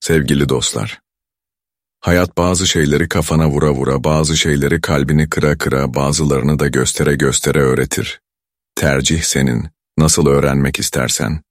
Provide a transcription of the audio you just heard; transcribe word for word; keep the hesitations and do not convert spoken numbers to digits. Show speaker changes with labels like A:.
A: Sevgili dostlar, hayat bazı şeyleri kafana vura vura, bazı şeyleri kalbini kıra kıra, bazılarını da göstere göstere öğretir. Tercih senin, nasıl öğrenmek istersen.